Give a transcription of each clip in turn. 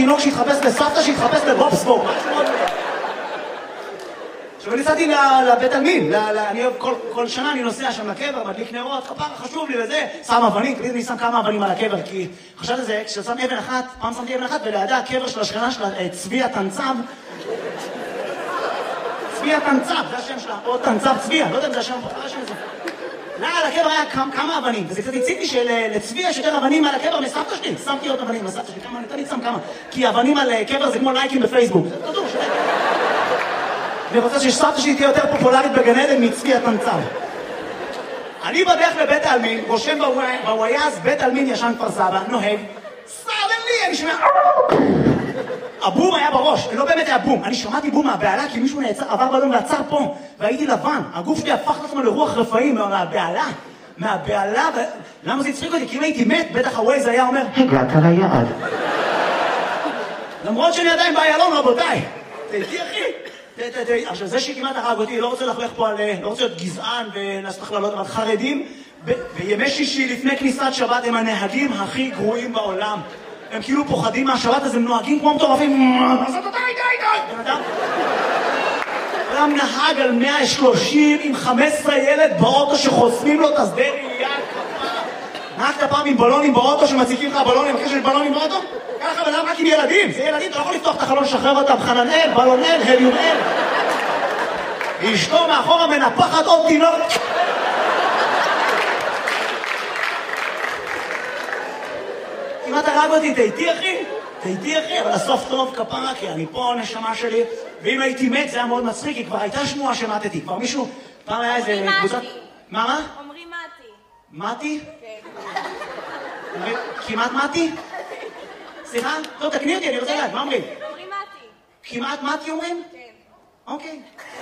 תינוק שהתחפש לסבתא שהתחפש לבובספורט. עכשיו אני נסעתי לבית עלמין, אני אוהב כל שנה אני נוסע שם לקבר, מדליק נרות, כפרה חשוב לי וזה, שם אבנים, תמיד אני שם כמה אבנים על הקבר, כי חשבתי לזה, כששם אבן אחת, פעם שמתי אבן אחת, ולידה הקבר של השכנה שלה, צבי התנצב, צבי התנצב, זה השם שלה, או תנצב צבי, לא יודע אם זה השם, על הקבר היה כמה אבנים, וזה קצת הציג לי שלצבי יש יותר אבנים על הקבר מסבתא שלי, שמתי עוד אבנים לסבתא שלי, כמה, אני שם כמה, כי אבנים על קבר זה כמו לייקים בפייסבוק, זה תדעו, אני רוצה שסבתא שלי תהיה יותר פופולרית בגן עדן מצבי התנצב. אני בדרך לבית העלמין, רושם בוויאז בית העלמין ישן כפר סבא, נוהג, סדנלי, אני שומע... הבום היה בראש, לא באמת היה בום, אני שמעתי בום מהבעלה כי מישהו עבר בלון ועצר פה, והייתי לבן, הגוף שלי הפך לעצמו לרוח רפאים מהבעלה, למה זה הצחיק אותי? כי אם הייתי מת, בטח הווייז היה אומר, הגעת ליעד. למרות שאני עדיין באיילון, רבותיי. תהייתי אחי. עכשיו זה שכמעט הרג אותי, לא רוצה לחלך פה על, לא רוצה להיות גזען ולעשות הכללות, אבל חרדים בימי שישי לפני כניסת שבת הם הנהגים הכי גרועים בעולם. הם כאילו פוחדים מהשבת, אז הם נוהגים כמו מטורפים. אז אתה די. אדם נהג על 130 עם 15 ילד באוטו שחוסמים לו את השדה ראייה כפה. נהגת פעם עם בלונים באוטו שמציקים לך בלונים, אחרי שיש בלונים באוטו? ככה בלם רק עם ילדים, זה ילדים, אתה לא יכול לפתוח את החלון, שחרר אותם, חננאל, בלונל, הליומאל. אשתו מאחורה מנפחת עוד תינוק. כמעט הרג אותי, תהייתי אחי, אבל הסוף טוב כפרה, כי אני פה נשמה שלי, ואם הייתי מת זה היה מאוד מצחיק, כי כבר הייתה שמועה שמתתי, כבר מישהו, פעם היה איזה קבוצת... מה? אומרים מתי. מתי? כן. כמעט מתי? סליחה? טוב, תקני אותי, אני רוצה לדעת, מה אומרים? אומרים מתי. כמעט מתי אומרים? כן. אוקיי.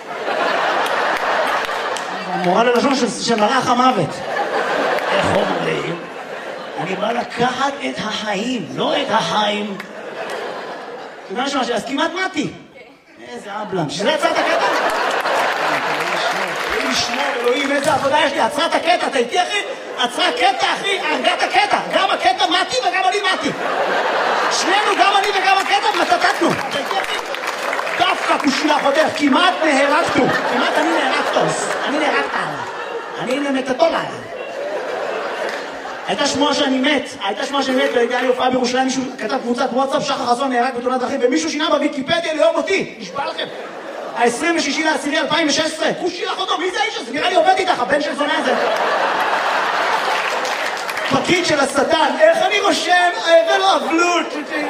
המורה ללשון של מלאך המוות. איך אומרים? אני בא לקחת את החיים, לא את החיים. אתה יודע משהו, אז כמעט מתי. איזה אבלם. שזה עצרת הקטע? אלוהים ישמור, אלוהים, איזה עבודה יש לי. עצרת הקטע, אתה איתי אחי? עצרה קטע אחי, הרגת הקטע. גם הקטע מתי וגם אני מתי. שנינו, גם אני וגם הקטע, מצטטנו. אתה איתי אחי? דווקא כושילה חותך, כמעט נהרגתו. כמעט אני נהרגתוס. אני נהרגת עליו. אני נמתתו עליו. הייתה שמועה שאני מת, והייתה לי הופעה בירושלים, מישהו כתב קבוצת וואטסאפ, שחר חסון נהרג בתאונת דרכים, ומישהו שינה בוויקיפדיה לאהוב אותי, נשבע לכם. ה-26/10/2016, כושי לך אותו, מי זה האיש הזה? נראה לי עובד איתך, הבן של זונה הזה. פקיד של השטן, איך אני רושם? ולא אבלות.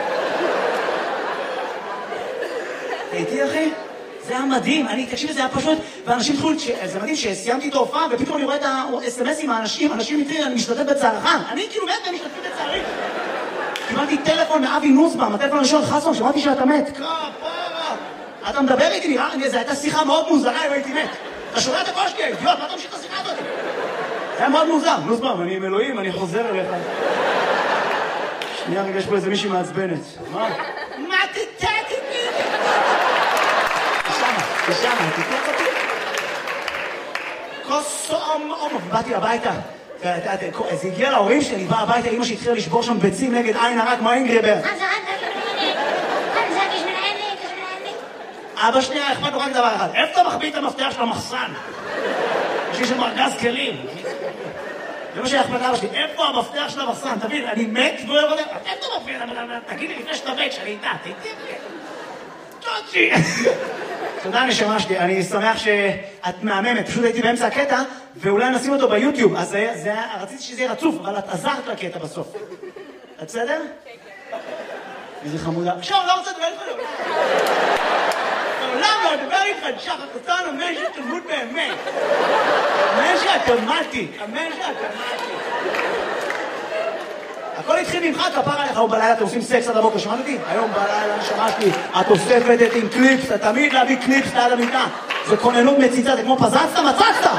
הייתי אחי? זה היה מדהים, תקשיב, זה היה פשוט, ואנשים התחילו, זה מדהים שסיימתי את ההופעה, ופתאום אני רואה את ה-SMS עם האנשים, אנשים מתחילים, אני משתתף בצערך, אני כאילו מת ומשתתף בצערי. קיבלתי טלפון מאבי נוסבאום, הטלפון הראשון חסון, שמעתי שאתה מת. כפרה, אתה מדבר איתי, נראה לי, זו הייתה שיחה מאוד מוזרה אם הייתי מת. אתה שומע את הקול שלי, אידיוט, מה אתה ממשיך את השיחה הזאת? זה היה מאוד מוזר, נוסבאום, אני עם אלוהים, אני חוזר אליך. שנייה, רגע, יש פה איזה מישהי מעצבנת. מה? מה תתתתי? תשמע, תתתת אותי? כוסום, באתי הביתה. זה הגיע להורים שלי, אני בא הביתה, אמא שהתחילה לשבור שם ביצים נגד עין הרע כמו אינגריבר. אבא שלי היה אכפת לו רק דבר אחד, איפה אתה מחביא את המפתח של המחסן? יש לי שם ארגז כלים. זה מה שהיה אכפת לאבא שלי, איפה המפתח של המחסן? תבין, אני מת והוא לא יודע, איפה אתה מפתח? תגיד לי לפני שאתה מת, שאני איתה, תהייתי. תודה נשמה שלי, אני שמח שאת מהממת, פשוט הייתי באמצע הקטע ואולי נשים אותו ביוטיוב, אז רציתי שזה יהיה רצוף, אבל את עזרת לקטע בסוף. את בסדר? כן. איזה חמודה. עכשיו, לא רוצה לדבר איתך. לעולם לא לדבר איתך, שחר קצן, אמן שתמות באמת. אמן שאתה מתי. הכל התחיל ממך, כפר עליך, היום בלילה אתם עושים סקס עד הבוקר, שמעת אותי? היום בלילה נשמה שלי, את אוספת את עם קליפס, אתה תמיד להביא קליפס ליד המיטה. זה כוננות מציצה, זה כמו פזצת, מצצת!